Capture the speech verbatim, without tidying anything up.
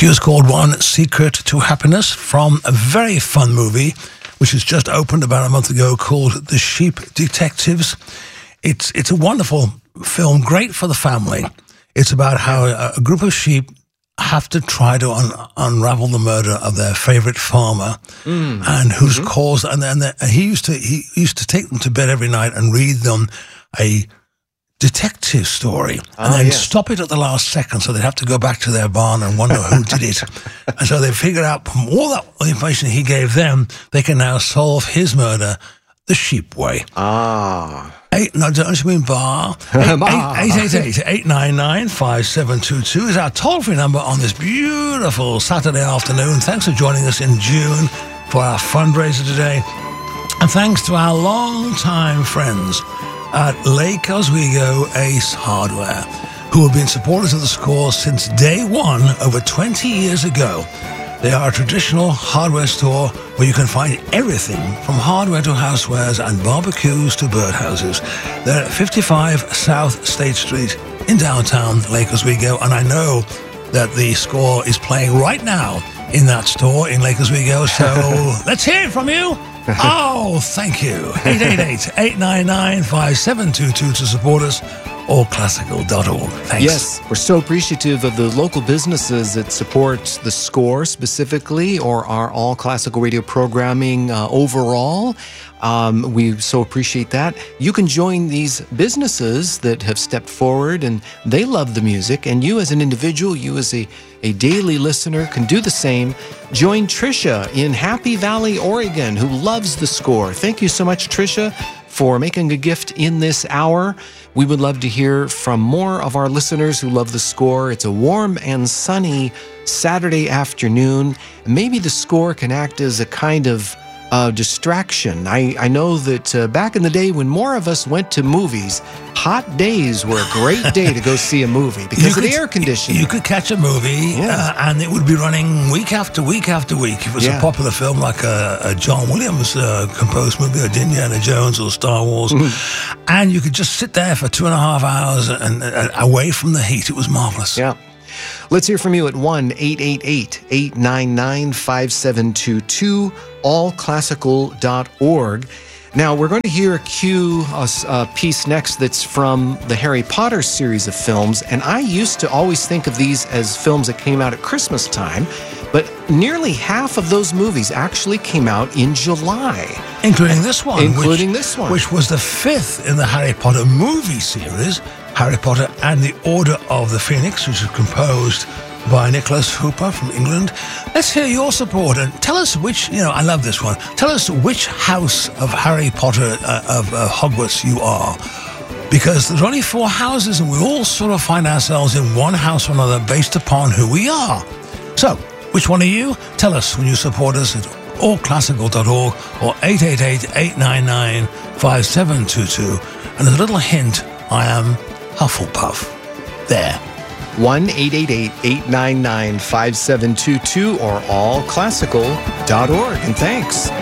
cue is called One Secret to Happiness from a very fun movie which has just opened about a month ago called The Sheep Detectives. It's it's a wonderful film, great for the family. It's about how a, a group of sheep have to try to un- unravel the murder of their favorite farmer, mm. and who's mm-hmm. caused. And then the, he used to he used to take them to bed every night and read them a detective story, oh, and then yes. stop it at the last second, so they'd have to go back to their barn and wonder who did it. And so they figured out from all that information he gave them, they can now solve his murder the sheep way. Ah. Eight, no, don't you mean bar? eight eight eight, eight nine nine, five seven two two is our toll-free number on this beautiful Saturday afternoon. Thanks for joining us in June for our fundraiser today. And thanks to our long-time friends at Lake Oswego Ace Hardware, who have been supporters of the Score since day one over twenty years ago. They are a traditional hardware store where you can find everything from hardware to housewares and barbecues to birdhouses. They're at fifty-five South State Street in downtown Lake Oswego, and I know that the Score is playing right now in that store in Lake Oswego, so let's hear it from you. Oh, thank you. eight eight eight, eight nine nine, five seven two two to support us. all classical dot org. Thanks. Yes, we're so appreciative of the local businesses that support the Score specifically, or our All Classical Radio programming uh, overall. Um, we so appreciate that. You can join these businesses that have stepped forward and they love the music, and you as an individual, you as a, a daily listener can do the same. Join Tricia in Happy Valley, Oregon, who loves the Score. Thank you so much, Tricia, for making a gift in this hour. We would love to hear from more of our listeners who love the Score. It's a warm and sunny Saturday afternoon. Maybe the Score can act as a kind of uh, distraction. I, I know that uh, back in the day when more of us went to movies, hot days were a great day to go see a movie because you of could, the air conditioning. You could catch a movie yeah. uh, and it would be running week after week after week. If it was yeah. a popular film like a, a John Williams uh, composed movie, or Indiana Jones or Star Wars, mm-hmm. and you could just sit there for two and a half hours and, and away from the heat. It was marvelous. Yeah. Let's hear from you at one eight eight eight, eight nine nine, five seven two two, all classical dot org. Now, we're going to hear a cue a, a piece next that's from the Harry Potter series of films, and I used to always think of these as films that came out at Christmas time, but nearly half of those movies actually came out in July. Including this one. Including which, this one. Which was the fifth in the Harry Potter movie series, Harry Potter and the Order of the Phoenix, which was composed by Nicholas Hooper from England. Let's hear your support and tell us which, you know, I love this one. Tell us which house of Harry Potter, uh, of uh, Hogwarts you are. Because there's only four houses and we all sort of find ourselves in one house or another based upon who we are. So, which one are you? Tell us when you support us at all classical dot org or eight eight eight, eight nine nine, five seven two two. And as a little hint, I am Hufflepuff. There. one eight eight eight, eight nine nine, five seven two two or all classical dot org. And thanks.